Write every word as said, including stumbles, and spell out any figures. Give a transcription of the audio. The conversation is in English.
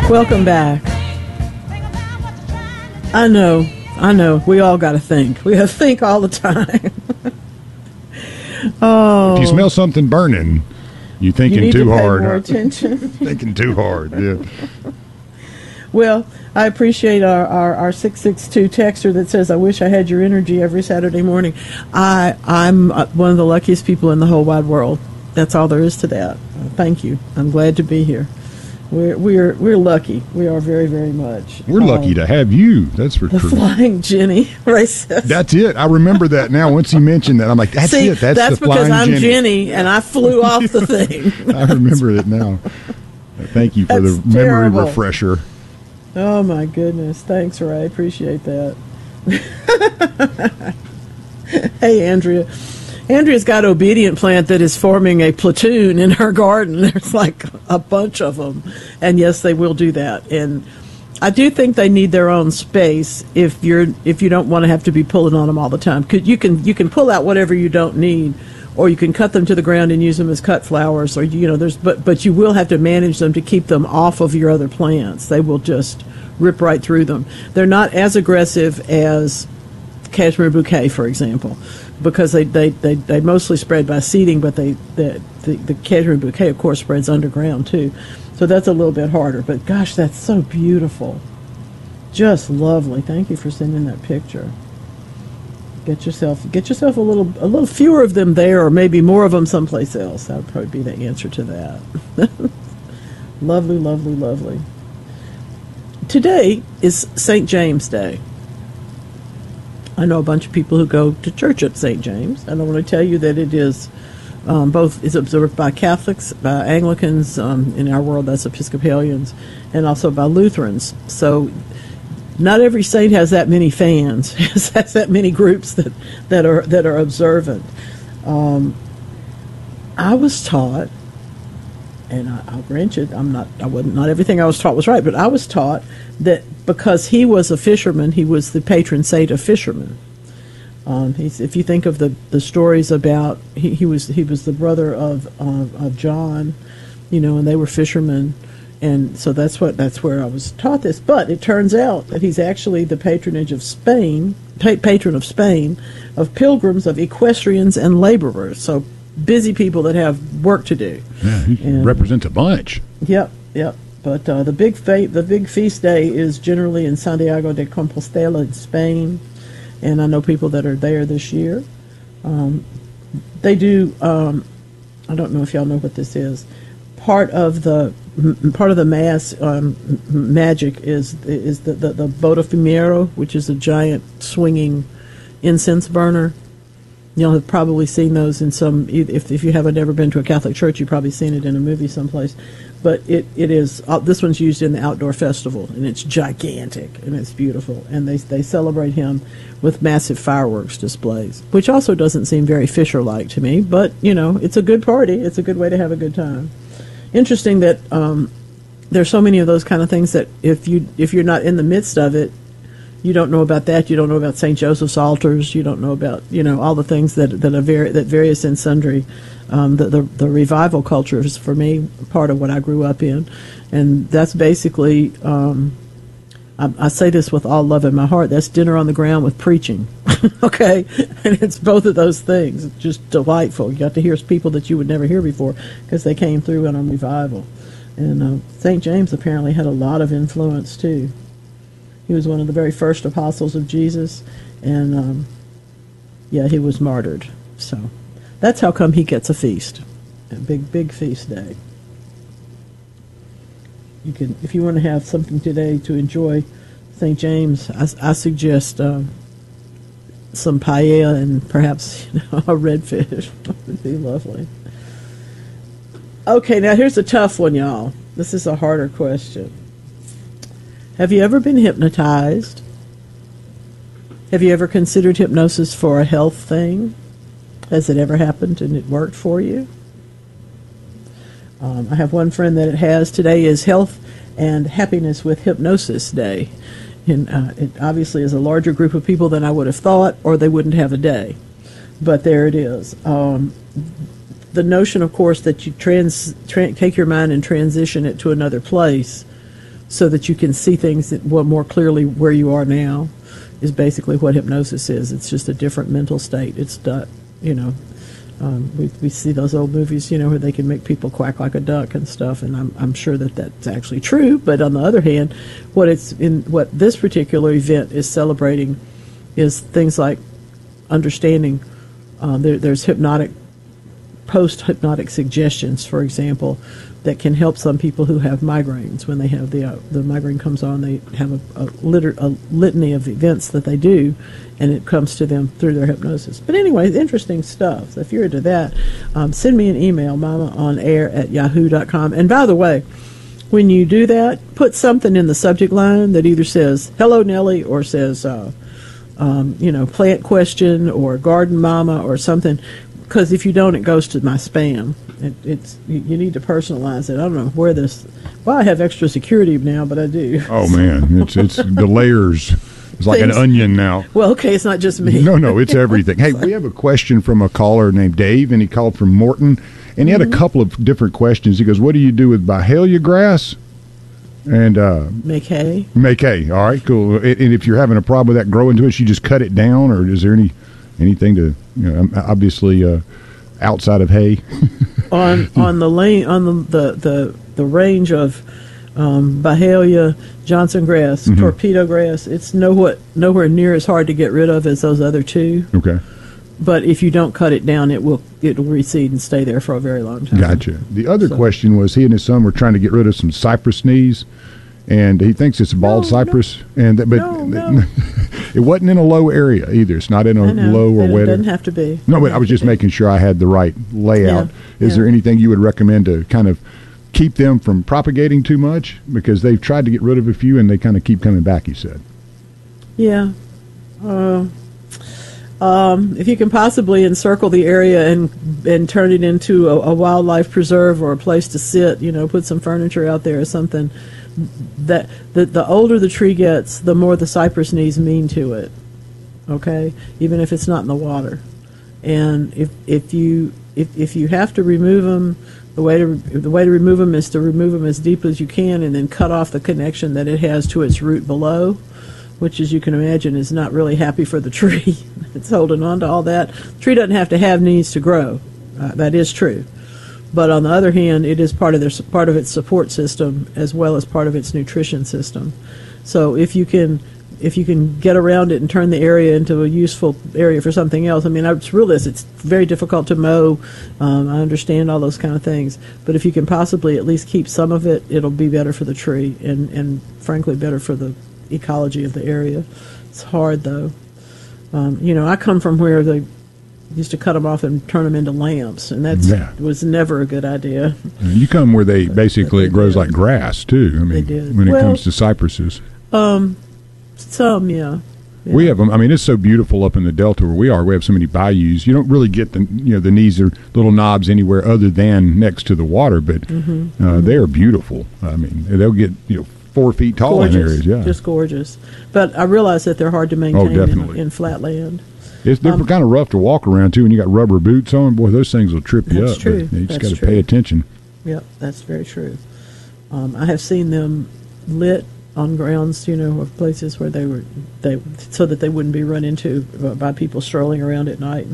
Welcome back. I know, I know. We all got to think. We have to think all the time. Oh, if you smell something burning, you thinking you too to pay hard. More attention. Thinking too hard. Yeah. Well, I appreciate our, our, our six six two texter that says, I wish I had your energy every Saturday morning. I, I'm one of the luckiest people in the whole wide world. That's all there is to that. Thank you. I'm glad to be here. We're we're we're lucky. We are very, very much. We're um, lucky to have you. That's for the true. Flying Jenny. Racist. That's it. I remember that now. Once you mentioned that, I'm like, that's See, it. That's, that's the because Flying I'm Jenny. Jenny, and I flew off the thing. I remember it now. Thank you for that's the terrible. memory refresher. Oh my goodness! Thanks, Ray. Appreciate that. Hey, Andrea. Andrea's got obedient plant that is forming a platoon in her garden. There's like a bunch of them. And yes, they will do that. And I do think they need their own space if you're if you don't want to have to be pulling on them all the time. Cause you can you can pull out whatever you don't need, or you can cut them to the ground and use them as cut flowers, or you know there's but but you will have to manage them to keep them off of your other plants. They will just rip right through them. They're not as aggressive as Cashmere Bouquet, for example, because they, they, they, they mostly spread by seeding, but they the, the, the Cashmere Bouquet, of course, spreads underground, too. So that's a little bit harder. But, gosh, that's so beautiful. Just lovely. Thank you for sending that picture. Get yourself get yourself a little a little fewer of them there, or maybe more of them someplace else. That would probably be the answer to that. Lovely, lovely, lovely. Today is Saint James Day. I know a bunch of people who go to church at Saint James, and I want to tell you that it is um, both is observed by Catholics, by Anglicans, um, in our world that's Episcopalians, and also by Lutherans. So not every saint has that many fans, has that many groups that, that are that are observant. Um, I was taught, and I, I'll grant you, I'm not, I wasn't, not everything I was taught was right, but I was taught that because he was a fisherman, he was the patron saint of fishermen. Um, he's, if you think of the, the stories about, he, he was he was the brother of uh, of John, you know, and they were fishermen, and so that's what that's where I was taught this. But it turns out that he's actually the patronage of Spain, pa- patron of Spain, of pilgrims, of equestrians, and laborers. So busy people that have work to do. Yeah, he and, represents a bunch. Yep, yep. But uh, the big fe- the big feast day is generally in Santiago de Compostela in Spain, and I know people that are there this year. Um, they do. Um, I don't know if y'all know what this is. Part of the m- part of the mass um, magic is is the the, the Botafumero, which is a giant swinging incense burner. Y'all have probably seen those in some. If if you haven't ever been to a Catholic church, you've probably seen it in a movie someplace. But it, it is, uh, this one's used in the outdoor festival, and it's gigantic, and it's beautiful. And they they celebrate him with massive fireworks displays, which also doesn't seem very Fisher-like to me. But, you know, it's a good party. It's a good way to have a good time. Interesting that um, there's so many of those kind of things that if, you, if you're not in the midst of it, you don't know about that. You don't know about Saint Joseph's altars. You don't know about, you know, all the things that that are very, that various and sundry. Um, the, the the revival culture is, for me, part of what I grew up in, and that's basically. Um, I, I say this with all love in my heart. That's dinner on the ground with preaching, okay? And it's both of those things. It's just delightful. You got to hear people that you would never hear before because they came through in a revival, and uh, Saint James apparently had a lot of influence too. He was one of the very first apostles of Jesus, and um, yeah, he was martyred. So that's how come he gets a feast, a big, big feast day. You can, if you want to have something today to enjoy Saint James, I, I suggest uh, some paella and perhaps you know, a redfish. Would be lovely. Okay, now here's a tough one, y'all. This is a harder question. Have you ever been hypnotized? Have you ever considered hypnosis for a health thing? Has it ever happened and it worked for you? Um, I have one friend that it has. Today is Health and Happiness with Hypnosis Day. And uh, it obviously is a larger group of people than I would have thought, or they wouldn't have a day. But there it is. Um, the notion, of course, that you trans tra- take your mind and transition it to another place so that you can see things that, well, more clearly where you are now, is basically what hypnosis is. It's just a different mental state. It's not, you know, um, we we see those old movies, you know, where they can make people quack like a duck and stuff, and I'm I'm sure that that's actually true. But on the other hand, what it's in what this particular event is celebrating is things like understanding. Uh, there, there's hypnotic, post-hypnotic suggestions, for example, that can help some people who have migraines. When they have the uh, the migraine comes on, they have a, a, liter, a litany of events that they do, and it comes to them through their hypnosis. But anyway, interesting stuff. So if you're into that, um, send me an email, mamaonair at yahoo dot com. And by the way, when you do that, put something in the subject line that either says, hello, Nellie, or says, uh, um, you know, plant question or garden mama or something, because if you don't, it goes to my spam. It, it's you, you need to personalize it. I don't know where this. Well, I have extra security now, but I do. Oh man, it's it's the layers. It's like Things, an onion now. Well, okay, it's not just me. No, no, it's everything. Hey, we have a question from a caller named Dave, and he called from Morton, and he had mm-hmm. a couple of different questions. He goes, "What do you do with Byhalia grass?" And uh, make hay. Make hay. All right, cool. And if you're having a problem with that growing to it, you just cut it down, or is there any anything to, you know, obviously uh, outside of hay? on on the lane on the the the, the range of um, Byhalia, Johnson grass, mm-hmm. torpedo grass, it's nowhere nowhere near as hard to get rid of as those other two. Okay. But if you don't cut it down, it will it will recede and stay there for a very long time. Gotcha. The other so. question was, he and his son were trying to get rid of some cypress knees, and he thinks it's a bald no, cypress, no. and but no, no. it wasn't in a low area either. It's not in a low or wet. It doesn't have to be. No, but I was just making sure I had the right layout. Yeah, Is yeah. there anything you would recommend to kind of keep them from propagating too much? Because they've tried to get rid of a few, and they kind of keep coming back, he said. Yeah. Uh, um, if you can possibly encircle the area and and turn it into a, a wildlife preserve or a place to sit, you know, put some furniture out there or something, that the, the older the tree gets, the more the cypress knees mean to it, okay, even if it's not in the water. And if if you if, if you have to remove them, the way to the way to remove them is to remove them as deep as you can, and then cut off the connection that it has to its root below, which, as you can imagine, is not really happy for the tree. It's holding on to all that. The tree doesn't have to have knees to grow. Uh, that is true. But on the other hand, it is part of their part of its support system as well as part of its nutrition system. So if you can if you can get around it and turn the area into a useful area for something else, I mean, I realize it's very difficult to mow. Um, I understand all those kind of things. But if you can possibly at least keep some of it, it'll be better for the tree and, and frankly, better for the ecology of the area. It's hard, though. Um, you know, I come from where they used to cut them off and turn them into lamps, and that yeah. was never a good idea. You come where they basically it grows did. like grass too. I mean, they did. when it well, comes to cypresses, um, some, yeah. yeah. We have them. I mean, it's so beautiful up in the Delta where we are. We have so many bayous. You don't really get the you know the knees or little knobs anywhere other than next to the water, but mm-hmm. Uh, mm-hmm. they are beautiful. I mean, they'll get you know four feet tall gorgeous. in areas. Yeah, just gorgeous. But I realize that they're hard to maintain oh, definitely. in, in flat land. It's they're um, kind of rough to walk around too when you got rubber boots on. Boy, those things will trip you that's up. True. But you just got to pay attention. Yep, that's very true. Um, I have seen them lit on grounds, you know, of places where they were they so that they wouldn't be run into by people strolling around at night.